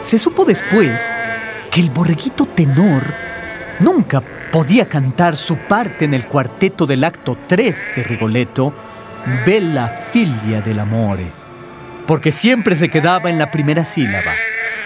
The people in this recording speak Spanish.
Se supo después que el borreguito tenor nunca podía cantar su parte en el cuarteto del acto 3 de Rigoletto, Bella figlia dell'amore, porque siempre se quedaba en la primera sílaba.